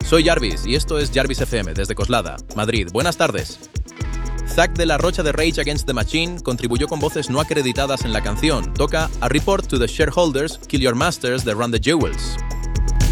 Soy Jarvis y esto es Jarvis FM desde Coslada, Madrid. Buenas tardes. Zack de la Rocha de Rage Against the Machine contribuyó con voces no acreditadas en la canción. Toca A Report to the Shareholders, Kill Your Masters de Run the Jewels.